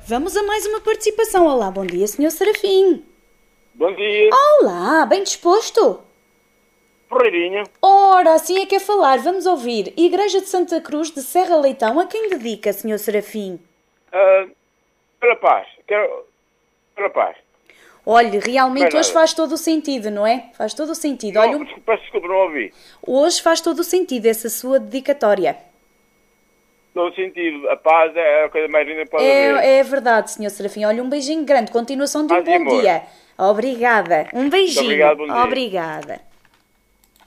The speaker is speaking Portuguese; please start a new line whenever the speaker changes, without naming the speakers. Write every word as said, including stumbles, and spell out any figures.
Vamos a mais uma participação. Olá, bom dia, senhor Serafim.
Bom dia.
Olá, bem disposto?
Porreirinho.
Ora, assim é que é falar. Vamos ouvir. Igreja de Santa Cruz de Serra Leitão. A quem dedica, senhor Serafim?
Uh, pela paz. Quero... Pela paz.
Olhe, realmente
Bem,
hoje faz todo o sentido, não é? Faz todo o sentido.
Não,
Olha, um-
desculpa, peço desculpa, não ouvi.
hoje faz todo o sentido essa sua dedicatória.
No sentido, a paz é a coisa mais linda que pode haver.
É, é verdade, senhor Serafim. Olha, um beijinho grande. Continuação de um
Paz e
bom
amor.
dia. Obrigada. Um beijinho.
obrigado, bom dia.
Obrigada.